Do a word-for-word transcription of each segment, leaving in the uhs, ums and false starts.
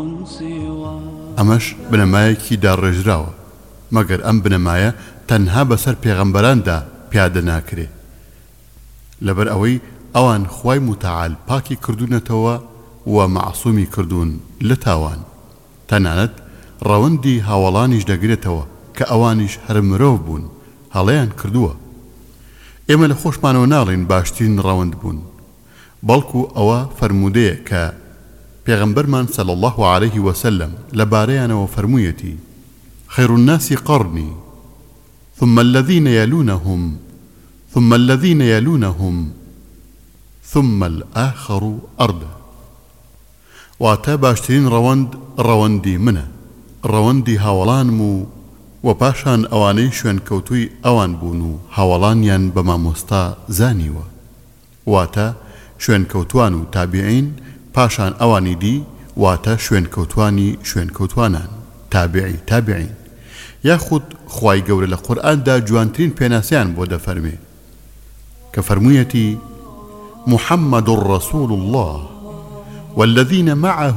ئەمەش بنەمایەکی داڕێژراوە، مەگەر ئەم بنەمایە تەنها بەسەر پێغەمبەراندا پیادە ناکرێ، لەبەر ئەوەی ئەوان خوای متعال پاکی کردوونەتەوە و مەعسوومی کردوون لە تاوان. تەنانەت ڕەوەندی هاوڵانیش دەگرێتەوە کە ئەوانیش هەر مرۆڤ بوون، هەڵەیان کردووە. ئێمە لە خۆشمانەوە ناڵین باشترین ڕەوەند بوون، بەڵکو ئەوە فەرموودەیە کە پێغەمبەرمان صلی الله عليه وسلم لەبارەیانەوە فەرموویەتی: خير الناس قرني ثم الذين يلونهم ثم الذين يلونهم ثم الآخر أردا. واتە باشترین ڕەوەند ڕەوەندی منە، ڕەوەندی هاوڵانم و و پاشان ئەوانەی شوێن کەوتووی ئەوان بوون و هاوڵانیان بە مامۆستا زانیوە، واتە شوێن کەوتوان و تابعین، پاشان ئەوانی دی واتە شوێن کەوتوانی شوێن کەوتوانان، تابعی تابعین. یاخود خوای گەورە لە قورئاندا جوانترین پێناسیان بۆ دەفەرمێ کە فەرموویەتی: محمد رسول الله والذين معه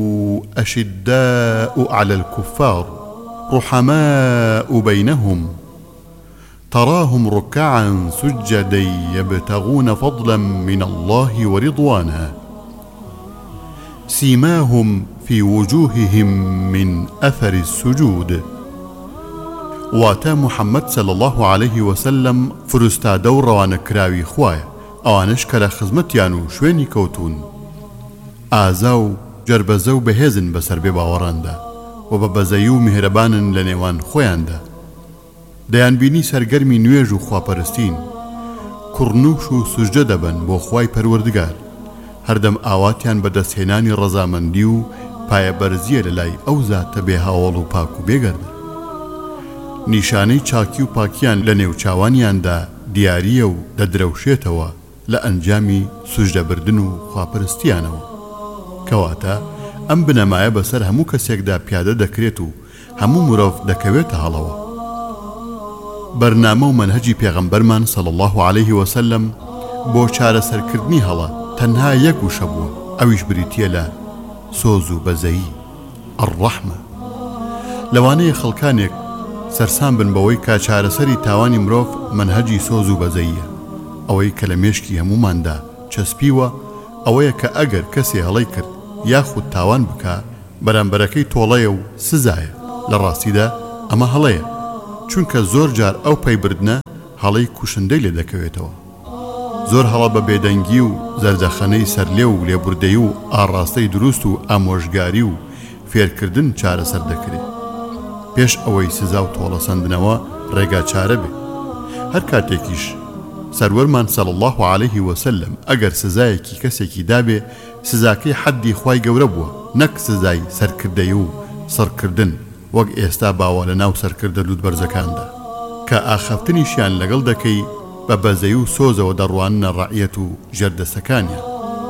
أشداء على الكفار رحماء بينهم تراهم ركعا سجدا يبتغون فضلا من الله ورضوانا سيماهم في وجوههم من أثر السجود. واتا محمد صلى الله عليه وسلم فرستادە و ڕەوانەکراوی خوایە، ئەوانش کە لە خزمەتیان و شوێنی کەوتون ئازا و جەربەزە و بەهێزن بەسەر بێ باوەڕاندا و بە بەزەیی و میهرەبانن لە نێوان خۆیاندا. دەیان بینی سەرگەرمی نوێژ و خواپەرستین، کوڕنوش و سوژدە دەبن بۆ خوای پەروەردگار، هەردەم ئاواتیان بە دەستهێنانی ڕەزامەندی و پایەبەرزیە لە لای ئەو زاتە بێ هاوڵ و پاک و بێگەردە. نیشانەی چاکی و پاکیان لە نێوچاوانیاندا دیاریە و دەدرەوشێتەوە لە ئەنجامی سوژدەبردن و خواپەرستیانەوە، کەواتە ئەم بنەمایە بەسەر هەموو کەسێکدا پیادە دەکرێت و هەموو مرۆڤ دەکەوێتە هەڵەوە. بەرنامە و مەنهەجی پێغەمبەرمان صلی الله عليه وسلم بۆ چارەسەرکردنی هەڵە تەنها یەک وشە بووە، ئەویش بریتیە لە سۆز و بەزەیی، الرەحمە. لەوانەیە خەڵکانێک سەرسان بن بەوەی کا چارەسەری تاوانی مرۆڤ مەنهەجی سۆز و بەزەییە. ئەوەی کە لە مێشکی هەموماندا چەسپیوە ئەوەیە کە ئەگەر کەسێ هەڵەی کرد یاخود تاوان بکە، بەرامبەرەکەی تۆڵەیە و سزایە. لە ڕاستیدا ئەمە هەڵەیە، چونکە زۆر جار ئەو پەیبردنە هەڵەی کوشندەی لێ دەکەوێتەوە. زۆر هەڵە بە بێدەنگی و زەردەخەنەی سەرلێ و لێبوردەیی و ئاڕاستەی دروست و ئامۆژگاری و فێرکردن چارەسەر دەکرێت پێش ئەوەی سزا و تۆڵە سەندنەوە ڕێگا چارە بێ. هەر کاتێکیش سەروەرمان صلی الله عليه وسلم ئەگەر سزایەکی کەسێکی دابێ، سزاکەی حەدی خوای گەورە بووە، نەک سزای سەرکردەی و سڕکردن وەک ئێستا باوە لە ناو سەرکردە لووتبەرزەکاندا کە ئاخەفتنیشیان لەگەڵ دەکەی بە بەزەی و سۆزەوە دەڕواننە ڕەعیەت و ژەردەسەکانیان.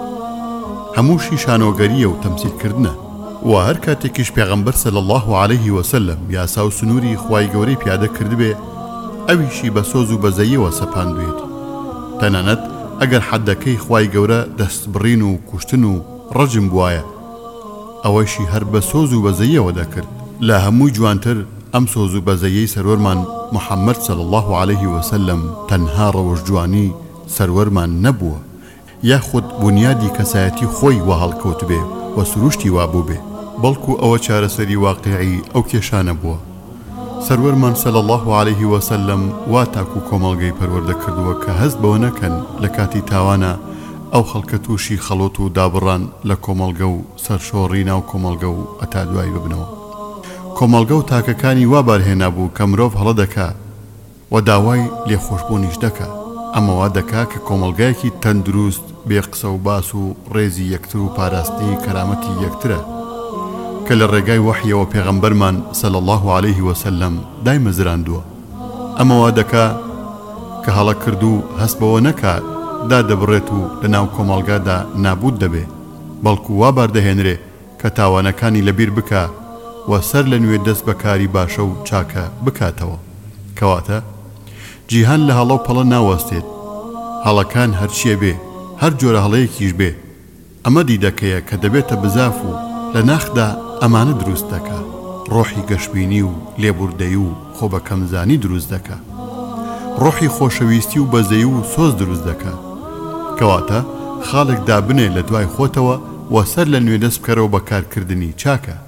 هەمووشی شانۆگەریە و تەمسیلکردنە. و هەر کاتێکیش پێغەمبەر صلی الله عليه وسلم یاسا و سنووری خوای گەورەی پیادە کردبێ، ئەویشی بە سۆز و بەزەییەوە سەپاندوێتی. تەنانەت ئەگەر حەدەکەی خوای گەورە دەستبڕین و کوشتن و ڕەجم بوایە، ئەوەشی هەر بە سۆز و بەزەییەوە دەکرد. لە هەمووی جوانتر ئەم سۆز و بەزەیەی سەروەرمان محەممەد صلی الله عليه وسلم تەنها ڕەوەش جوانی سەروەرمان نەبووە، یاخود بنیادی کەسایەتی خۆی وە هەڵکەوت بێ و سروشتی وابوو بێ، بەڵکو ئەوە چارەسەری واقعی ئەو کێشانە بووە. سەروەرمان صلی الله عليه وسلم وا تاکو کۆمەڵگەی پەروەردە کردووە کە هەست بەوە نەکەن لە کاتی تاوانە ئەو خەڵکە تووشی خەڵۆت و دابڕان لە کۆمەڵگە و سەرشۆڕی ناو کۆمەڵگە و ئەتا دوای ببنەوە. کۆمەڵگە و تاکەکانی وا بارهێنا بوو کە مرۆڤ هەڵە دەکا و داوای لێخۆشبوونیش دەکا. ئەمەوا دەکا کە کۆمەڵگایەکی تەندروست بێ قسە و باس و ڕێزی یەکتر و پاراستنی کەرامەتی یەکترە کە لە ڕێگای وەحیەوە پێغەمبەرمان صلی الله عليه وسلم دایمەزراندووە. ئەمەوا دەکا کە هەڵە کرد و هەست بەوە نەکا دادەبڕێت و لە ناو کۆمەڵگادا نابود دەبێ، بەڵکو وا باردەهێنرێ کە تاوانەکانی لەبیر بکە و سەر لە نوێ دەست بەکاری باشە و چاکە بکاتەوە. کەواتە جیهان لە هەڵە و پەڵە ناوەستێت، هەڵەکان هەرچیە بێ، هەر جۆرە هەڵەیەکیش بێ، ئەمە دیدەکەیە کە دەبێتە بزاف و لە ناخدا ئەمانە دروست دەکا، ڕۆحی گەشببینی و لێبوردەی و خۆ بە کەمزانی دروست دەکا، ڕۆحی خۆشەویستی و بەزەی و سۆز دروست دەکا، کەواتە خاڵێک دابنێ لە دوای خۆتەوە و سەر لە نوێ دەست بکەرەوە بە کارکردنی چاکە.